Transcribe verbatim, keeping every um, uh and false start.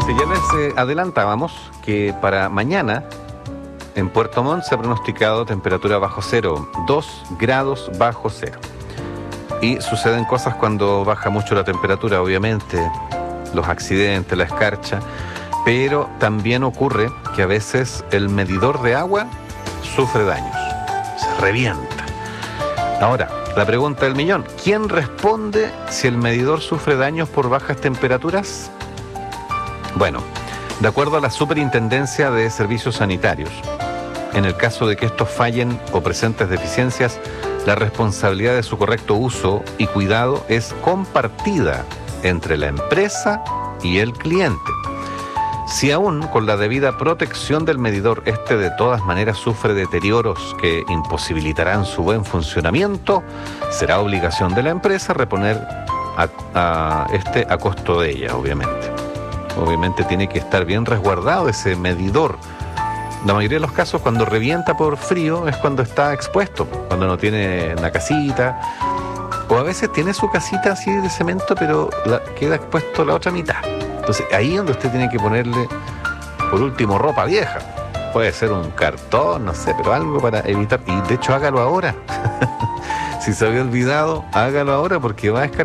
Sí, ya les eh, adelantábamos que para mañana en Puerto Montt se ha pronosticado temperatura bajo cero, dos grados bajo cero. Y suceden cosas cuando baja mucho la temperatura, obviamente, los accidentes, la escarcha, pero también ocurre que a veces el medidor de agua sufre daños, se revienta. Ahora, la pregunta del millón, ¿quién responde si el medidor sufre daños por bajas temperaturas? Bueno, de acuerdo a la Superintendencia de Servicios Sanitarios, en el caso de que estos fallen o presentes deficiencias, la responsabilidad de su correcto uso y cuidado es compartida entre la empresa y el cliente. Si aún con la debida protección del medidor este de todas maneras sufre deterioros que imposibilitarán su buen funcionamiento, será obligación de la empresa reponer a, a este a costo de ella, obviamente. Obviamente tiene que estar bien resguardado ese medidor. La mayoría de los casos cuando revienta por frío es cuando está expuesto, cuando no tiene una casita, o a veces tiene su casita así de cemento, pero la, queda expuesto la otra mitad. Entonces ahí es donde usted tiene que ponerle, por último, ropa vieja. Puede ser un cartón, no sé, pero algo para evitar. Y de hecho hágalo ahora. Si se había olvidado, hágalo ahora porque va a escarchar.